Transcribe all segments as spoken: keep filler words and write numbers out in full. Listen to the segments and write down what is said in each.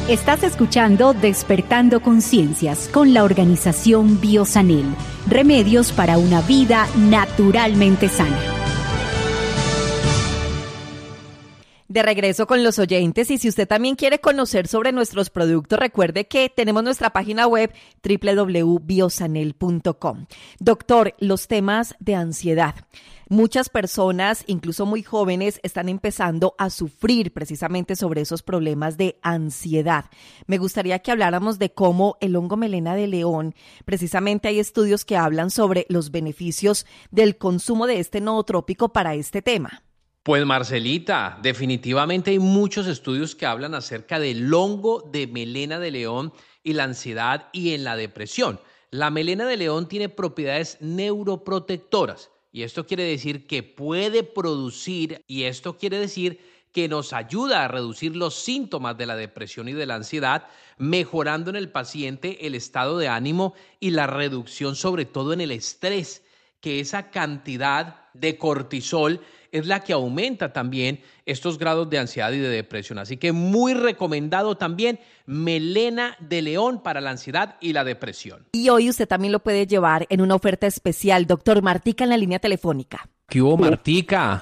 Estás escuchando Despertando Conciencias con la organización Biosanel. Remedios para una vida naturalmente sana. De regreso con los oyentes, y si usted también quiere conocer sobre nuestros productos, recuerde que tenemos nuestra página web doble u doble u doble u punto biosanel punto com. Doctor, los temas de ansiedad. Muchas personas, incluso muy jóvenes, están empezando a sufrir precisamente sobre esos problemas de ansiedad. Me gustaría que habláramos de cómo el hongo melena de león, precisamente hay estudios que hablan sobre los beneficios del consumo de este nootrópico para este tema. Pues Marcelita, definitivamente hay muchos estudios que hablan acerca del hongo de melena de león y la ansiedad y en la depresión. La melena de león tiene propiedades neuroprotectoras y esto quiere decir que puede producir, y esto quiere decir que nos ayuda a reducir los síntomas de la depresión y de la ansiedad, mejorando en el paciente el estado de ánimo y la reducción sobre todo en el estrés, que esa cantidad de cortisol es la que aumenta también estos grados de ansiedad y de depresión. Así que muy recomendado también melena de león para la ansiedad y la depresión. Y hoy usted también lo puede llevar en una oferta especial. Doctor, Martica en la línea telefónica. ¿Qué hubo, Martica?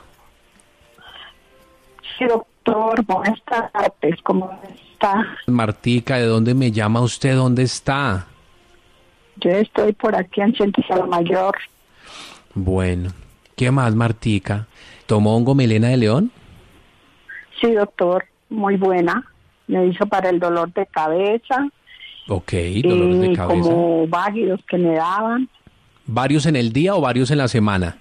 Sí, doctor, buenas tardes, ¿cómo está? Martica, ¿de dónde me llama usted? ¿Dónde está? Yo estoy por aquí en Ciento Mayor. Bueno, ¿qué más, Martica? ¿Tomó hongo melena de león? Sí, doctor, muy buena. Me hizo para el dolor de cabeza. Ok, dolores de eh, cabeza. Como varios que me daban. ¿Varios en el día o varios en la semana?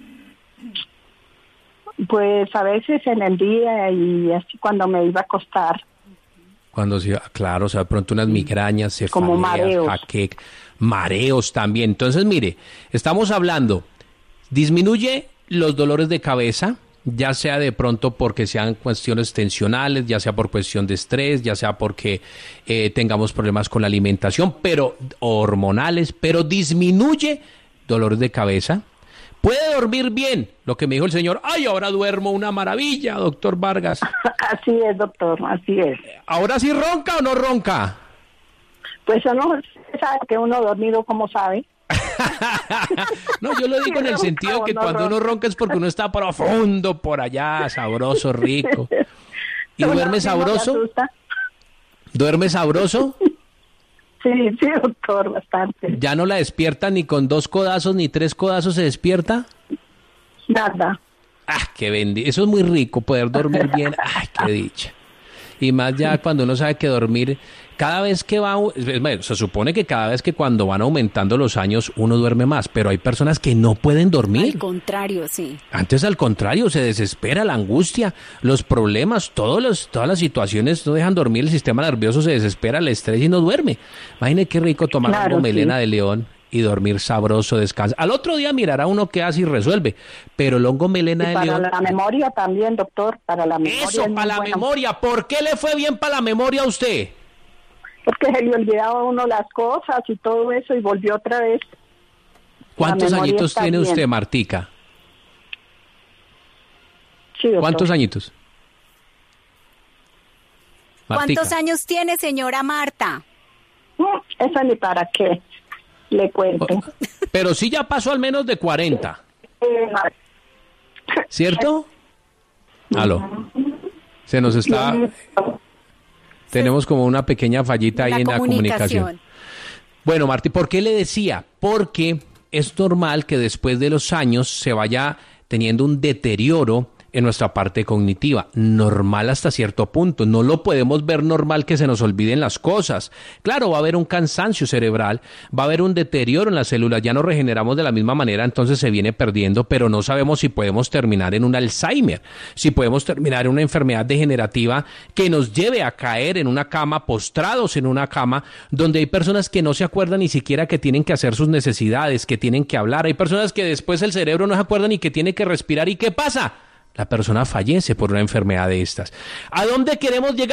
Pues a veces en el día y así cuando me iba a acostar. Cuando se, claro, o sea, de pronto unas migrañas, cefaleas, como mareos. jaqueca, mareos también. Entonces, mire, estamos hablando, disminuye los dolores de cabeza, ya sea de pronto porque sean cuestiones tensionales, ya sea por cuestión de estrés, ya sea porque eh, tengamos problemas con la alimentación, pero hormonales, pero disminuye dolores de cabeza. Puede dormir bien, lo que me dijo el señor. Ay, ahora duermo una maravilla, doctor Vargas. Así es, doctor, así es. ¿Ahora sí ronca o no ronca? Pues uno sabe que uno dormido, ¿cómo sabe? No, yo lo digo en el sentido que cuando uno ronca es porque uno está profundo por allá, sabroso, rico. ¿Y duerme sabroso? ¿Duerme sabroso? Sí, sí, doctor, bastante. ¿Ya no la despierta ni con dos codazos ni tres codazos se despierta? Nada. Ah, qué bendito. Eso es muy rico, poder dormir bien. Ay, qué dicha. Y más ya cuando uno sabe que dormir, cada vez que va, bueno, se supone que cada vez que cuando van aumentando los años uno duerme más, pero hay personas que no pueden dormir. Al contrario, sí. Antes al contrario, se desespera, la angustia, los problemas, todos los, todas las situaciones no dejan dormir, el sistema nervioso se desespera, el estrés y no duerme. Imagine qué rico tomar Claro, algo melena sí. de león y dormir sabroso, descansa. Al otro día mirará uno qué hace y resuelve, pero el hongo melena Y de para león... la memoria también, doctor, para la memoria. Eso, es muy para la bueno. memoria. ¿Por qué le fue bien para la memoria a usted? Porque se le olvidaba a uno las cosas y todo eso y volvió otra vez. ¿Cuántos La memoria añitos está tiene bien. usted, Martica? Sí, doctor. ¿Cuántos añitos? Martica. ¿Cuántos años tiene, señora Marta? Mm, Eso ni para qué le cuento. Pero sí ya pasó al menos de cuarenta, Eh, ¿cierto? Aló. Se nos está... Tenemos como una pequeña fallita ahí La en la comunicación. comunicación. Bueno, Martí, ¿por qué le decía? Porque es normal que después de los años se vaya teniendo un deterioro en nuestra parte cognitiva, normal hasta cierto punto, no lo podemos ver normal que se nos olviden las cosas. Claro, va a haber un cansancio cerebral, va a haber un deterioro en las células, ya no regeneramos de la misma manera, entonces se viene perdiendo, pero no sabemos si podemos terminar en un Alzheimer, si podemos terminar en una enfermedad degenerativa que nos lleve a caer en una cama, postrados en una cama, donde hay personas que no se acuerdan ni siquiera que tienen que hacer sus necesidades, que tienen que hablar, hay personas que después el cerebro no se acuerda ni que tiene que respirar, ¿y qué pasa? La persona fallece por una enfermedad de estas. ¿A dónde queremos llegar?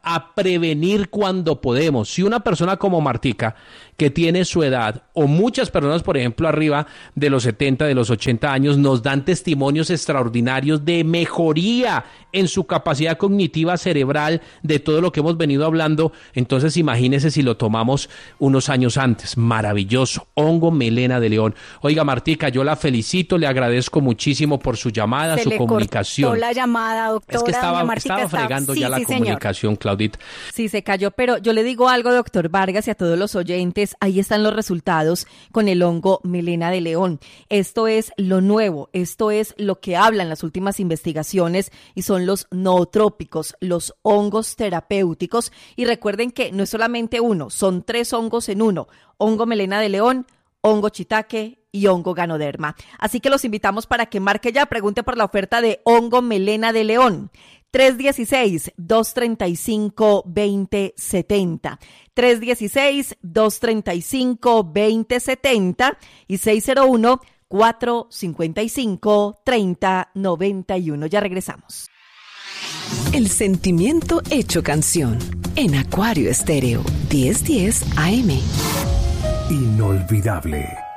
a prevenir cuando podemos. Si una persona como Martica, que tiene su edad, o muchas personas, por ejemplo, arriba de los setenta, de los ochenta años, nos dan testimonios extraordinarios de mejoría en su capacidad cognitiva cerebral, de todo lo que hemos venido hablando, entonces imagínese si lo tomamos unos años antes. Maravilloso. Hongo melena de león. Oiga, Martica, yo la felicito, le agradezco muchísimo por su llamada, Se su le comunicación. cortó la llamada, doctora. Es que estaba, Martica estaba fregando está... ya sí, la sí, comunicación, Claudita. Sí, se cayó, pero yo le digo algo, doctor Vargas, y a todos los oyentes, ahí están los resultados con el hongo melena de león. Esto es lo nuevo, esto es lo que hablan las últimas investigaciones y son los nootrópicos, los hongos terapéuticos. Y recuerden que no es solamente uno, son tres hongos en uno: hongo melena de león, hongo shiitake y hongo ganoderma. Así que los invitamos para que marque ya, pregunte por la oferta de hongo melena de león. tres uno seis, dos tres cinco, dos cero siete cero. tres uno seis, dos tres cinco, dos cero siete cero y seis cero uno, cuatro cinco cinco, tres cero nueve uno. Ya regresamos. El sentimiento hecho canción en Acuario Estéreo diez diez A M. Inolvidable.